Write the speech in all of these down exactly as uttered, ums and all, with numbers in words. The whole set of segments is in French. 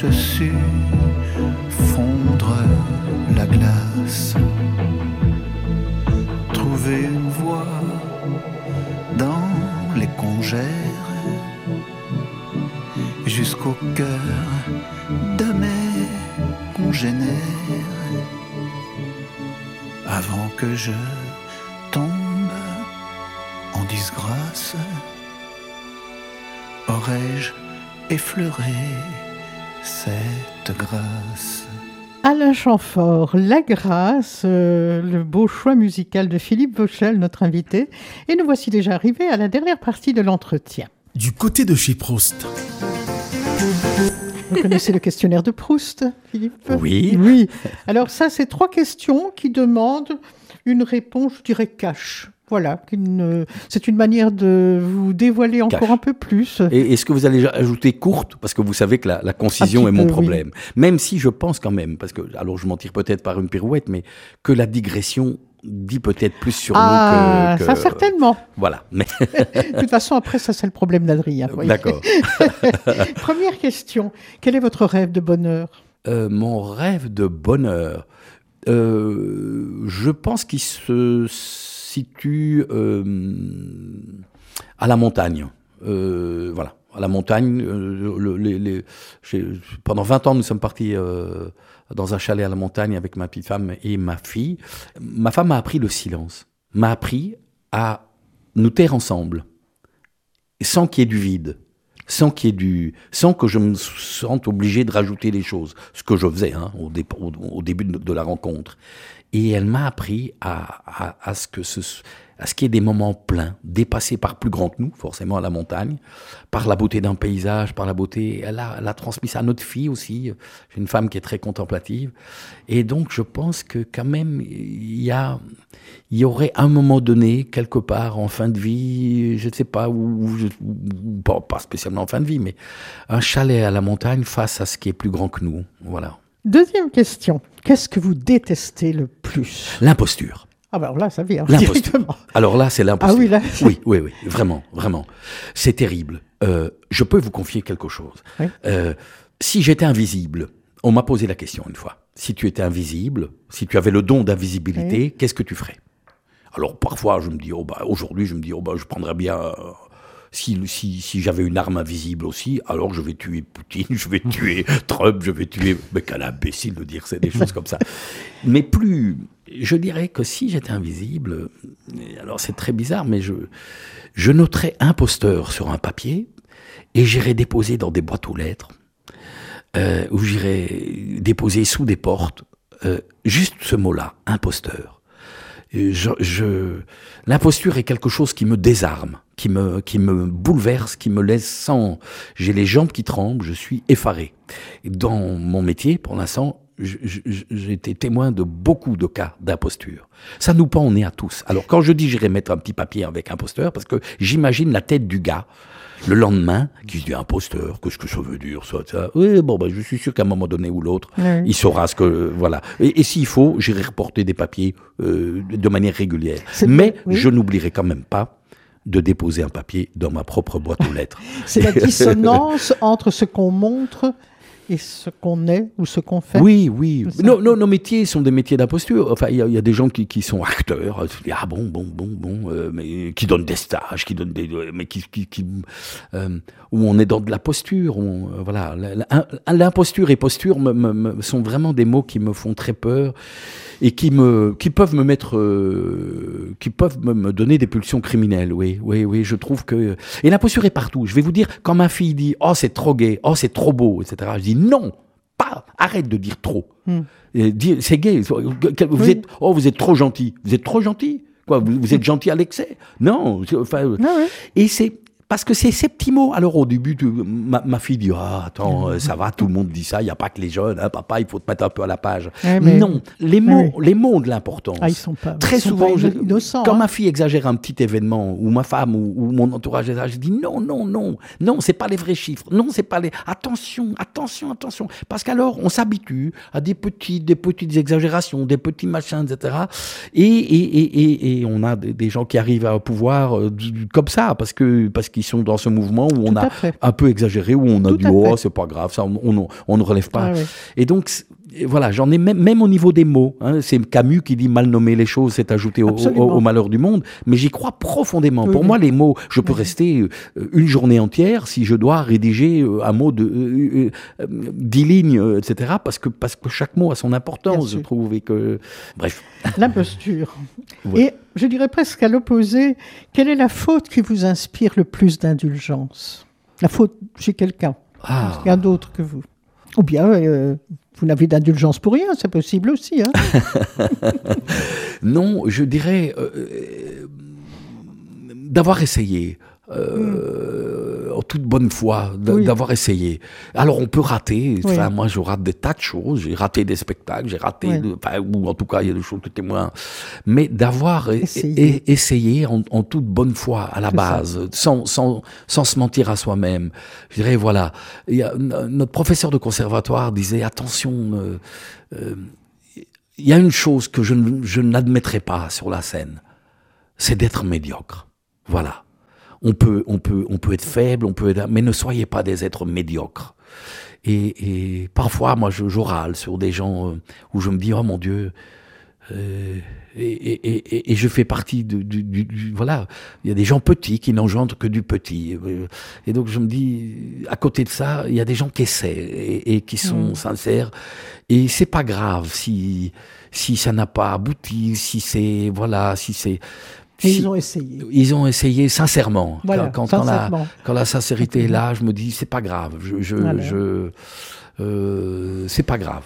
je sus fondre la glace, trouver une voie dans les congères jusqu'au cœur de mes congénères, avant que je tombe en disgrâce. Aurais-je effleuré cette grâce? Alain Chamfort, La Grâce, euh, le beau choix musical de Philippe Vauchel, notre invité. Et nous voici déjà arrivés à la dernière partie de l'entretien. Du côté de chez Proust. Vous connaissez le questionnaire de Proust, Philippe? Oui. Oui. Alors ça, c'est trois questions qui demandent une réponse, je dirais, cash. Voilà, une, c'est une manière de vous dévoiler encore Cache. un peu plus. Et est-ce que vous allez ajouter courte? Parce que vous savez que la, la concision Un est petit mon peu, problème. Même si je pense quand même, parce que, alors je m'en tire peut-être par une pirouette, mais que la digression dit peut-être plus sur Ah, nous que, que... ça certainement. Voilà. Mais... De toute façon, après, ça c'est le problème d'Adrien. voyez. D'accord. Première question, quel est votre rêve de bonheur? Euh, mon rêve de bonheur, euh, je pense qu'il se situe euh, à la montagne. Euh, voilà, à la montagne. Euh, le, les, les, j'ai, pendant vingt ans, nous sommes partis euh, dans un chalet à la montagne avec ma petite femme et ma fille. Ma femme m'a appris le silence, m'a appris à nous taire ensemble, sans qu'il y ait du vide. Sans qu'il y ait du, sans que je me sente obligé de rajouter des choses, ce que je faisais hein, au, dé, au, au début de, de la rencontre. Et elle m'a appris à, à, à ce que ce, à ce qu'il y ait des moments pleins, dépassés par plus grand que nous, forcément à la montagne, par la beauté d'un paysage, par la beauté. Elle a, elle a transmis ça à notre fille aussi. J'ai une femme qui est très contemplative, et donc je pense que quand même il y a, il y aurait un moment donné quelque part en fin de vie, je ne sais pas où, où, où pas, pas spécialement en fin de vie, mais un chalet à la montagne face à ce qui est plus grand que nous. Voilà. Deuxième question, qu'est-ce que vous détestez le plus? L'imposture. Ah ben alors là, ça vient L'imposture. directement. Alors là, c'est l'imposture. Ah oui, là, c'est... oui, oui, oui, vraiment, vraiment. C'est terrible. Euh, je peux vous confier quelque chose. Oui. Euh, si j'étais invisible, on m'a posé la question une fois. Si tu étais invisible, si tu avais le don d'invisibilité, oui. Qu'est-ce que tu ferais? Alors parfois, je me dis, oh bah, aujourd'hui, je me dis, oh bah, je prendrais bien. Euh, Si, si, si j'avais une arme invisible aussi, alors je vais tuer Poutine, je vais tuer Trump, je vais tuer... Mais quel imbécile de dire c'est des choses comme ça. Mais plus... Je dirais que si j'étais invisible, alors c'est très bizarre, mais je, je noterais imposteur sur un papier et j'irais déposer dans des boîtes aux lettres, euh, ou j'irais déposer sous des portes, euh, juste ce mot-là, imposteur. Je, je, l'imposture est quelque chose qui me désarme, qui me, qui me bouleverse, qui me laisse sans... J'ai les jambes qui tremblent, je suis effaré. Et dans mon métier, pour l'instant, je, je, j'ai été témoin de beaucoup de cas d'imposture. Ça nous pend au nez à tous. Alors quand je dis j'irai mettre un petit papier avec imposteur, parce que j'imagine la tête du gars, le lendemain, qui se dit imposteur, qu'est-ce que ça veut dire, ça, ça. Oui, bon, ben, je suis sûr qu'à un moment donné ou l'autre, oui. Il saura ce que, voilà. Et, et s'il faut, j'irai reporter des papiers euh, de manière régulière. C'est Mais oui. Je n'oublierai quand même pas de déposer un papier dans ma propre boîte aux lettres. C'est la dissonance entre ce qu'on montre et ce qu'on est ou ce qu'on fait. Oui, oui. Nos, nos, nos métiers sont des métiers d'imposture. Enfin, il y, y a des gens qui, qui sont acteurs. Ah bon, bon, bon, bon, euh, mais qui donnent des stages, qui donnent des, mais qui, qui, qui euh, où on est dans de la posture. On, euh, voilà, l'imposture et posture me, me, me, sont vraiment des mots qui me font très peur et qui me, qui peuvent me mettre, euh, qui peuvent me, me donner des pulsions criminelles. Oui, oui, oui. Je trouve que et l'imposture est partout. Je vais vous dire, quand ma fille dit, oh c'est trop gai, oh c'est trop beau, et cetera. Je dis non, pas. Arrête de dire trop. Hmm. Et dire, c'est gay. Vous oui. êtes, oh vous êtes trop gentil. Vous êtes trop gentil. Quoi, vous, vous êtes gentil à l'excès. Non. Enfin. Ah ouais. Et c'est parce que c'est ces petits mots. Alors au début, tu, ma, ma fille dit ah attends mmh. ça va, tout le monde dit ça. Il y a pas que les jeunes. Hein, papa, il faut te mettre un peu à la page. Ouais, mais... Non, les mots, oui. les mots ont de l'importance. Ah, ils sont pas. Très ils souvent, sont pas je, innocents, quand hein. ma fille exagère un petit événement, ou ma femme, ou, ou mon entourage, je dis non, non, non, non, c'est pas les vrais chiffres. Non, c'est pas les. Attention, attention, attention. Parce qu'alors, on s'habitue à des petites, des petites exagérations, des petits machins, et cetera. Et, et, et, et, et on a des, des gens qui arrivent au pouvoir euh, comme ça, parce que parce qu'ils qui sont dans ce mouvement où on Tout à a fait. un peu exagéré, où on a Tout dit à oh fait. c'est pas grave, ça on, on, on ne relève pas. Ah ouais. Et donc c'est- et voilà, j'en ai même, même au niveau des mots. Hein, c'est Camus qui dit mal nommer les choses, c'est ajouter au, au, Absolument. au malheur du monde. Mais j'y crois profondément. Oui, Pour oui. moi, les mots, je peux Oui. rester euh, une journée entière si je dois rédiger euh, un mot de euh, euh, dix lignes, euh, et cetera. Parce que parce que chaque mot a son Bien importance, je sûr. trouve. Et que bref. L'imposture. Ouais. Et je dirais presque à l'opposé, quelle est la faute qui vous inspire le plus d'indulgence? La faute chez quelqu'un, Ah. quelqu'un d'autre que vous. Ou bien euh, vous n'avez d'indulgence pour rien, c'est possible aussi. Hein. Non, je dirais euh, euh, d'avoir essayé. Euh, en toute bonne foi, d- Oui. d'avoir essayé. Alors on peut rater, Oui. enfin moi je rate des tas de choses, j'ai raté des spectacles, j'ai raté, Oui. de- enfin, ou en tout cas il y a des choses que t'es moins, mais d'avoir e- Essayé. e- essayé en, en toute bonne foi à la C'est ça. base, sans, sans, sans se mentir à soi-même. Je dirais voilà, il y a, n- notre professeur de conservatoire disait attention, euh, euh, il y a une chose que je, ne- je n'admettrai pas sur la scène, c'est d'être médiocre. Voilà. On peut, on peut, on peut être faible, on peut être, mais ne soyez pas des êtres médiocres. Et, et parfois, moi, je, je râle sur des gens euh, où je me dis, oh mon Dieu, euh, et, et, et, et je fais partie du, du, du, du- voilà. Il y a des gens petits qui n'engendrent que du petit. Euh, Et donc je me dis, à côté de ça, il y a des gens qui essaient et, et qui sont Mm. sincères. Et c'est pas grave si si ça n'a pas abouti, si c'est voilà, si c'est Et si- ils ont essayé. ils ont essayé sincèrement. Voilà, quand, quand, quand la, sincèrement. quand la sincérité est là, je me dis c'est pas grave. Je, je, Voilà. je euh, c'est pas grave.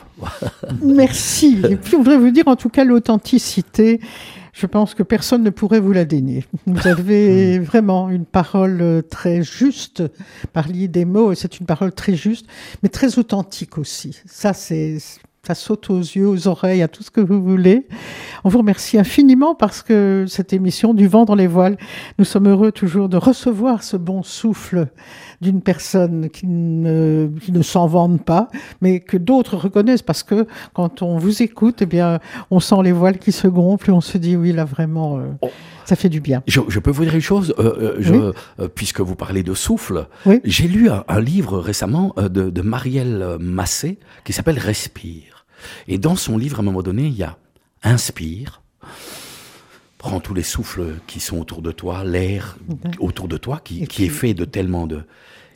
Merci. Et puis, je voudrais vous dire, en tout cas, l'authenticité, je pense que personne ne pourrait vous la dénier. Vous avez vraiment une parole euh, très juste, parliez des mots, et c'est une parole très juste, mais très authentique aussi. Ça, c'est... Ça saute aux yeux, aux oreilles, à tout ce que vous voulez. On vous remercie infiniment parce que cette émission du vent dans les voiles, nous sommes heureux toujours de recevoir ce bon souffle d'une personne qui ne, qui ne s'en vante pas, mais que d'autres reconnaissent parce que quand on vous écoute, eh bien, on sent les voiles qui se gonflent et on se dit oui, là vraiment, euh, Oh. ça fait du bien. Je, je peux vous dire une chose, euh, euh, je, Oui. euh, puisque vous parlez de souffle, Oui. j'ai lu un, un livre récemment euh, de, de Marielle Massé qui s'appelle Respire. Et dans son livre, à un moment donné, il y a inspire, prends tous les souffles qui sont autour de toi, l'air autour de toi qui, Et qui est puis- fait de tellement de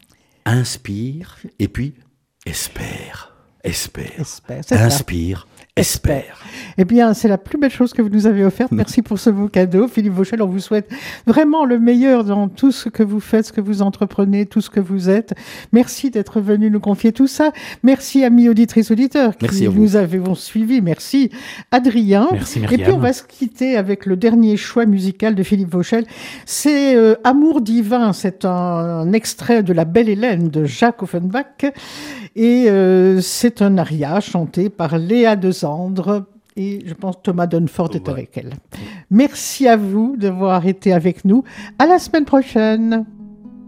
inspire et puis espère, espère, Espère, c'est ça. inspire, espère. Eh bien, c'est la plus belle chose que vous nous avez offerte. Merci pour ce beau cadeau. Philippe Vauchel, on vous souhaite vraiment le meilleur dans tout ce que vous faites, ce que vous entreprenez, tout ce que vous êtes. Merci d'être venu nous confier tout ça. Merci, amis auditrices, auditeurs, qui Merci à vous. nous avons suivis. Merci, Adrien. Merci, Et Myriam. puis, on va se quitter avec le dernier choix musical de Philippe Vauchel. C'est euh, Amour divin. C'est un, un extrait de La Belle Hélène de Jacques Offenbach. Et euh, c'est un aria chanté par Léa Desandre. Et je pense que Thomas Dunford est Ouais. avec elle. Merci à vous d'avoir été avec nous. À la semaine prochaine.